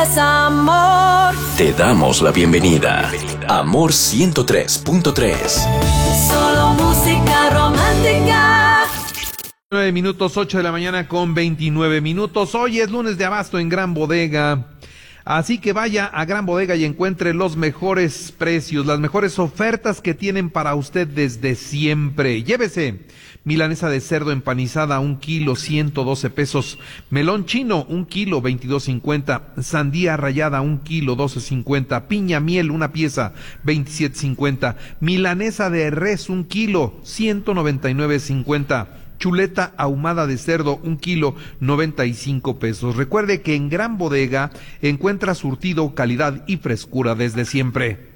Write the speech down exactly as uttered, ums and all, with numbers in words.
Amor. Te damos la bienvenida. Amor ciento tres punto tres. Solo música romántica. nueve minutos, ocho de la mañana con veintinueve minutos. Hoy es lunes de abasto en Gran Bodega. Así que vaya a Gran Bodega y encuentre los mejores precios, las mejores ofertas que tienen para usted desde siempre. Llévese milanesa de cerdo empanizada, un kilo, ciento doce pesos. Melón chino, un kilo, veintidós cincuenta. Sandía rallada, un kilo, doce cincuenta. Piña miel, una pieza, veintisiete cincuenta. Milanesa de res, un kilo, ciento noventa y nueve cincuenta. Chuleta ahumada de cerdo, un kilo, noventa y cinco pesos. Recuerde que en Gran Bodega encuentra surtido, calidad y frescura desde siempre.